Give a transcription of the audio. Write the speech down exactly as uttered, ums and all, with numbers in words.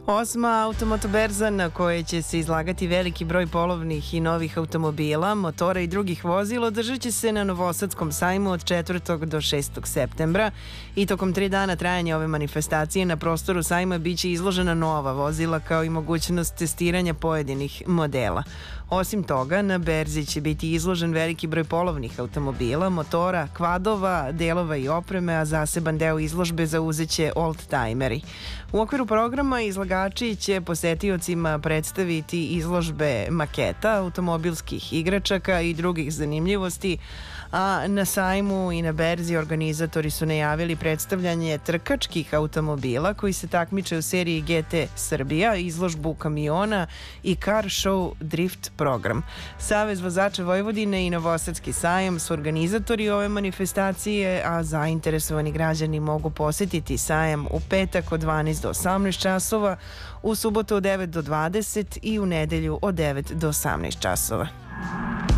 Osma automotoberza na kojoj će se izlagati veliki broj polovnih i novih automobila, motora i drugih vozila održat će se na Novosadskom sajmu od četvrtog do šestog septembra i tokom tri dana trajanja ove manifestacije na prostoru sajma biće izložena nova vozila kao i mogućnost testiranja pojedinih modela. Osim toga, na berzi će biti izložen veliki broj polovnih automobila, motora, kvadova, delova i opreme, a zaseban deo izložbe zauzeće oldtimeri. U okviru programa izlagači će posetiocima predstaviti izložbe maketa, automobilskih igračaka i drugih zanimljivosti, a na sajmu i na berzi organizatori su najavili predstavljanje trkačkih automobila koji se takmiče u seriji G T Srbija, izložbu kamiona i car show drift program. Savez vozača Vojvodine i Novosadski sajam su organizatori ove manifestacije, a zainteresovani građani mogu posetiti sajam u petak od dvanaest do osamnaest časova, u subotu od devet do dvadeset i u nedelju od devet do osamnaest časova.